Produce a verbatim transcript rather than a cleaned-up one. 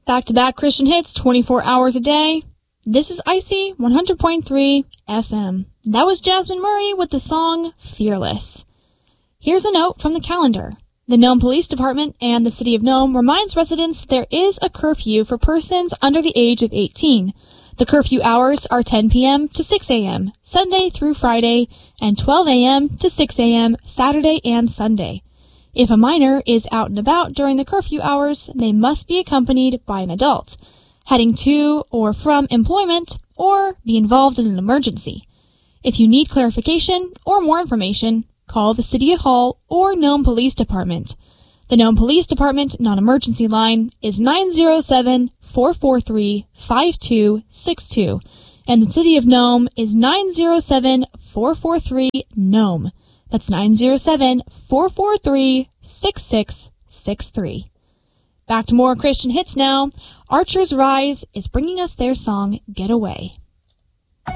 Back-to-back Christian hits twenty-four hours a day. This is Icy one hundred point three F M. That was Jasmine Murray with the song Fearless. Here's a note from the calendar. The Nome Police Department and the City of Nome reminds residents that there is a curfew for persons under the age of eighteen. The curfew hours are ten p.m. to six a.m. Sunday through Friday and twelve a.m. to six a.m. Saturday and Sunday. If a minor is out and about during the curfew hours, they must be accompanied by an adult, heading to or from employment, or be involved in an emergency. If you need clarification or more information, call the City Hall or Nome Police Department. The Nome Police Department non-emergency line is nine zero seven, four four three, five two six two, and the City of Nome is nine zero seven, four four three, Nome. That's nine zero seven, four four three, six six six three. Back to more Christian hits now. Archer's Rise is bringing us their song, Get Away.